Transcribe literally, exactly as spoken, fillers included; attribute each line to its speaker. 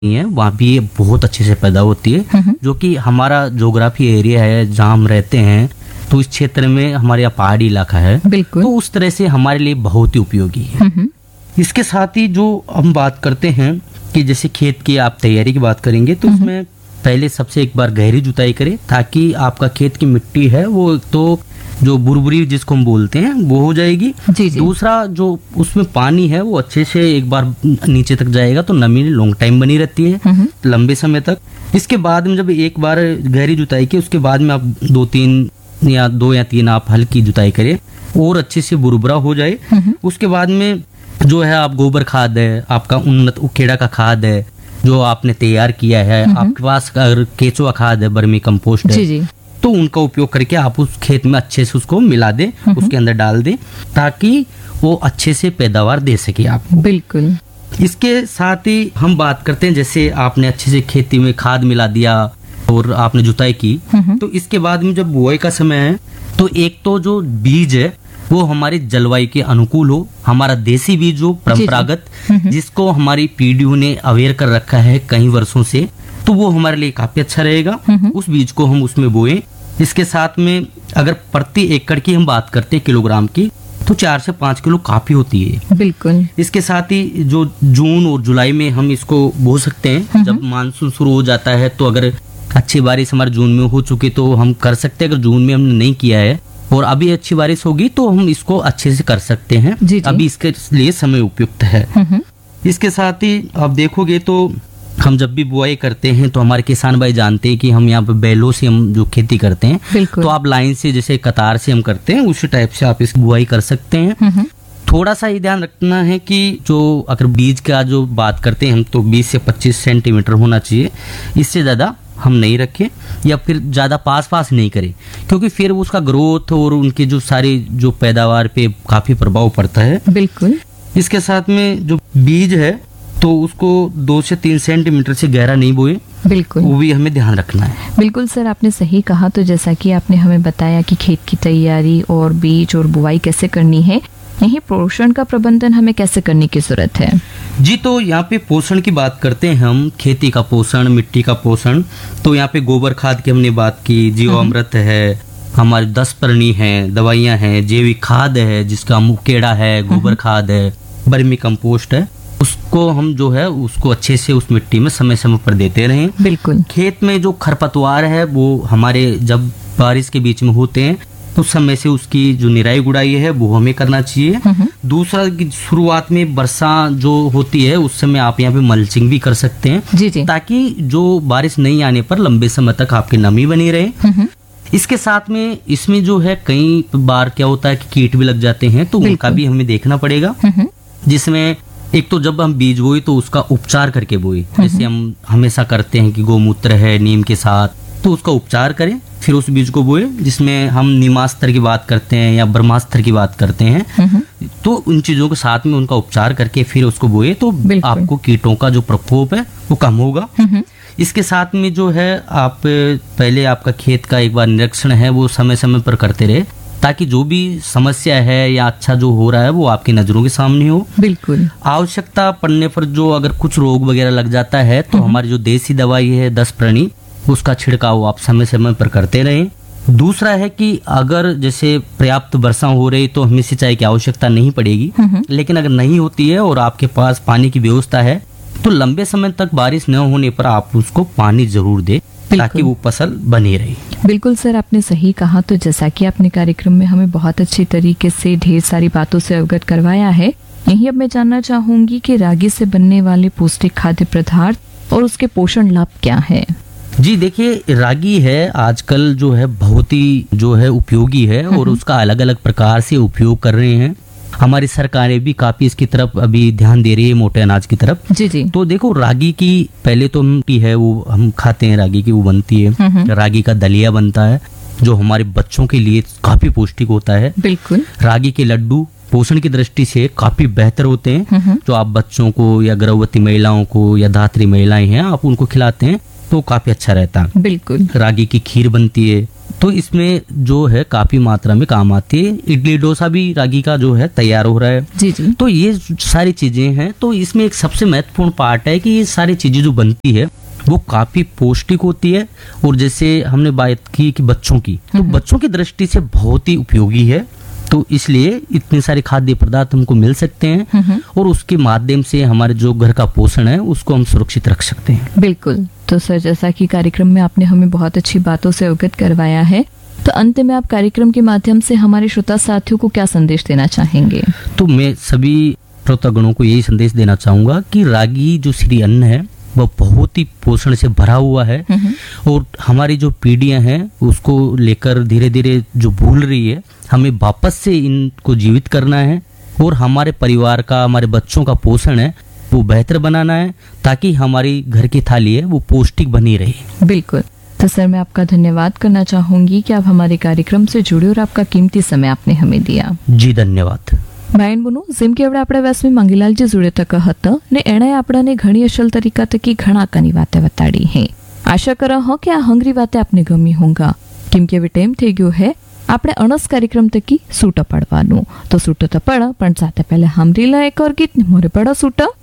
Speaker 1: है वहाँ भी ये बहुत अच्छे से पैदा होती है, जो कि हमारा ज्योग्राफी एरिया है जहाँ हम रहते हैं, तो इस क्षेत्र में हमारे यहाँ पहाड़ी इलाका है,
Speaker 2: बिल्कुल।
Speaker 1: तो उस तरह से हमारे लिए बहुत ही उपयोगी है। इसके साथ ही जो हम बात करते हैं कि जैसे खेत की आप तैयारी की बात करेंगे तो उसमें पहले सबसे एक बार गहरी जुताई करें, ताकि आपका खेत की मिट्टी है वो तो जो बुरबुरी जिसको हम बोलते हैं वो हो जाएगी।
Speaker 2: जी जी।
Speaker 1: दूसरा जो उसमें पानी है वो अच्छे से एक बार नीचे तक जाएगा, तो नमी लॉन्ग टाइम बनी रहती है लंबे समय तक। इसके बाद में जब एक बार गहरी जुताई की, उसके बाद में आप दो तीन या दो या तीन आप हल्की जुताई करें और अच्छे से बुरबुरा हो जाए। उसके बाद में जो है आप गोबर खाद है, आपका उन्नत उखेड़ा का खाद है जो आपने तैयार किया है, आपके पास अगर केचुआ खाद है, बर्मी कंपोस्ट है,
Speaker 2: जी जी।
Speaker 1: तो उनका उपयोग करके आप उस खेत में अच्छे से उसको मिला दें, उसके अंदर डाल दें, ताकि वो अच्छे से पैदावार दे सके आपको।
Speaker 2: बिल्कुल।
Speaker 1: इसके साथ ही हम बात करते हैं, जैसे आपने अच्छे से खेती में खाद मिला दिया और आपने जुताई की, तो इसके बाद में जब बुआई का समय है तो एक तो जो बीज है वो हमारे जलवायु के अनुकूल हो, हमारा देसी बीज हो परंपरागत, जिसको हमारी पीढ़ियों ने अवेयर कर रखा है कई वर्षों से, तो वो हमारे लिए काफी अच्छा रहेगा। उस बीज को हम उसमें बोएं। इसके साथ में अगर प्रति एकड़ की हम बात करते हैं किलोग्राम की, तो चार से पाँच किलो काफी होती है।
Speaker 2: बिल्कुल।
Speaker 1: इसके साथ ही जो जून और जुलाई में हम इसको बो सकते हैं, जब मानसून शुरू हो जाता है, तो अगर अच्छी बारिश हमारे जून में हो चुकी तो हम कर सकते हैं। अगर जून में हमने नहीं किया है और अभी अच्छी बारिश होगी तो हम इसको अच्छे से कर सकते हैं।
Speaker 2: जी जी।
Speaker 1: अभी इसके लिए समय उपयुक्त है। इसके साथ ही आप देखोगे तो हम जब भी बुआई करते हैं तो हमारे किसान भाई जानते हैं कि हम यहाँ पे बैलों से हम जो खेती करते हैं,
Speaker 2: बिल्कुल।
Speaker 1: तो आप लाइन से जैसे कतार से हम करते हैं उसी टाइप से आप इस बुआई कर सकते हैं। थोड़ा सा ये ध्यान रखना है कि जो अगर बीज का जो बात करते हैं हम, तो बीस से पच्चीस सेंटीमीटर होना चाहिए, इससे ज्यादा हम नहीं रखें या फिर ज्यादा पास पास नहीं करें, क्योंकि फिर उसका ग्रोथ और उनकी जो सारी जो पैदावार पे काफी प्रभाव पड़ता है।
Speaker 2: बिल्कुल।
Speaker 1: इसके साथ में जो बीज है तो उसको दो से तीन सेंटीमीटर से गहरा नहीं बोए,
Speaker 2: बिल्कुल,
Speaker 1: वो भी हमें ध्यान रखना है।
Speaker 2: बिल्कुल सर, आपने सही कहा। तो जैसा कि आपने हमें बताया कि खेत की तैयारी और बीज और बुआई कैसे करनी है, यही पोषण का प्रबंधन हमें कैसे करने की जरूरत है।
Speaker 1: जी, तो यहाँ पे पोषण की बात करते हैं हम, खेती का पोषण, मिट्टी का पोषण। तो यहाँ पे गोबर खाद की हमने बात की, जीवामृत है, हमारी दस परणी है, दवाइयाँ हैं, जैविक खाद है जिसका मुकेड़ा है, गोबर खाद है, बर्मी कंपोस्ट है, उसको हम जो है उसको अच्छे से उस मिट्टी में समय समय पर देते रहें।
Speaker 2: बिल्कुल।
Speaker 1: खेत में जो खरपतवार है वो हमारे जब बारिश के बीच में होते हैं तो समय से उसकी जो निराई गुड़ाई है वो हमें करना चाहिए। दूसरा, शुरुआत में वर्षा जो होती है उस समय आप यहाँ पे मल्चिंग भी कर सकते हैं,
Speaker 2: जी जी,
Speaker 1: ताकि जो बारिश नहीं आने पर लंबे समय तक आपकी नमी बनी रहे। इसके साथ में इसमें जो है कई बार क्या होता है कि कीट भी लग जाते हैं, तो उनका भी हमें देखना पड़ेगा। जिसमें एक तो जब हम बीज बोए तो उसका उपचार करके बोए, जैसे हम हमेशा करते हैं कि गोमूत्र है नीम के साथ, तो उसका उपचार करें फिर उस बीज को बोए। जिसमें हम नीमास्त्र की बात करते हैं या ब्रह्मास्त्र की बात करते हैं, तो उन चीजों के साथ में उनका उपचार करके फिर उसको बोए तो आपको कीटों का जो प्रकोप है वो कम होगा। इसके साथ में जो है आप पहले आपका खेत का एक बार निरीक्षण है वो समय समय पर करते रहे, ताकि जो भी समस्या है या अच्छा जो हो रहा है वो आपकी नजरों के सामने हो।
Speaker 2: बिल्कुल।
Speaker 1: आवश्यकता पड़ने पर जो अगर कुछ रोग वगैरह लग जाता है तो हमारी जो देसी दवाई है दस प्रणी, उसका छिड़काव आप समय समय पर करते रहें। दूसरा है कि अगर जैसे पर्याप्त वर्षा हो रही तो हमें सिंचाई की आवश्यकता नहीं पड़ेगी, लेकिन अगर नहीं होती है और आपके पास पानी की व्यवस्था है तो लंबे समय तक बारिश न होने पर आप उसको पानी जरूर दें, ताकि वो फसल बनी रहे।
Speaker 2: बिल्कुल सर, आपने सही कहा। तो जैसा कि आपने कार्यक्रम में हमें बहुत अच्छी तरीके से ढेर सारी बातों से अवगत करवाया है, यही अब मैं जानना चाहूंगी कि रागी से बनने वाले पौष्टिक खाद्य पदार्थ और उसके पोषण लाभ क्या है।
Speaker 1: जी देखिए, रागी है आजकल जो है बहुत ही जो है उपयोगी है और उसका अलग अलग प्रकार से उपयोग कर रहे हैं। हमारी सरकारें भी काफी इसकी तरफ अभी ध्यान दे रही है, मोटे अनाज की तरफ।
Speaker 2: जी जी।
Speaker 1: तो देखो, रागी की पहले तो हम की है वो हम खाते हैं, रागी की वो बनती है, रागी का दलिया बनता है जो हमारे बच्चों के लिए काफी पौष्टिक होता है।
Speaker 2: बिल्कुल।
Speaker 1: रागी के लड्डू पोषण की दृष्टि से काफी बेहतर होते हैं, जो आप बच्चों को या गर्भवती महिलाओं को या धात्री महिलाएं हैं आप उनको खिलाते हैं तो काफी अच्छा रहता है।
Speaker 2: बिल्कुल।
Speaker 1: रागी की खीर बनती है तो इसमें जो है काफी मात्रा में काम आती है। इडली डोसा भी रागी का जो है तैयार हो रहा है।
Speaker 2: जी जी।
Speaker 1: तो ये सारी चीजें हैं। तो इसमें एक सबसे महत्वपूर्ण पार्ट है कि ये सारी चीजें जो बनती है वो काफी पौष्टिक होती है। और जैसे हमने बात की कि बच्चों की, तो बच्चों की दृष्टि से बहुत ही उपयोगी है। तो इसलिए इतने सारे खाद्य पदार्थ हमको मिल सकते हैं और उसके माध्यम से हमारे जो घर का पोषण है उसको हम सुरक्षित रख सकते हैं।
Speaker 2: बिल्कुल। तो सर, जैसा कि कार्यक्रम में आपने हमें बहुत अच्छी बातों से अवगत करवाया है, तो अंत में आप कार्यक्रम के माध्यम से हमारे श्रोता साथियों को क्या संदेश देना चाहेंगे?
Speaker 1: तो मैं सभी श्रोतागणों को यही संदेश देना चाहूंगा कि रागी जो श्री अन्न है वह बहुत ही पोषण से भरा हुआ है और हमारी जो पीढ़ियां हैं उसको लेकर धीरे धीरे जो भूल रही है, हमें वापस से इनको जीवित करना है और हमारे परिवार का, हमारे बच्चों का पोषण है वो बेहतर बनाना है ताकि हमारी घर की थाली है वो पौष्टिक बनी रहे।
Speaker 2: बिल्कुल। तो सर, मैं आपका धन्यवाद करना चाहूंगी कि आप हमारे कार्यक्रम से जुड़े और आपका कीमती समय आपने हमें दिया।
Speaker 1: जी धन्यवाद।
Speaker 2: ભાઈન બનો જેમ કે આપણે આપણા વ્યાસમી મંગીલાલજી જોડે તક હતા ને એણે આપણાને ઘણી અસલ તરીકા તકી ઘણા કની વાતે બતાડી હે। આશા કરા હો કે આ હંગરી વાતે આપને ગમી હોંગા, કેમ કે હવે ટાઈમ થઈ ગયો હે આપણે અણસ કાર્યક્રમ તકી સૂટ પડવાનું। તો સૂટ તો પડ પણ સાથે પહેલા સાંભળી લે એક ઓર ગીત ને મોરે પડા સૂટ।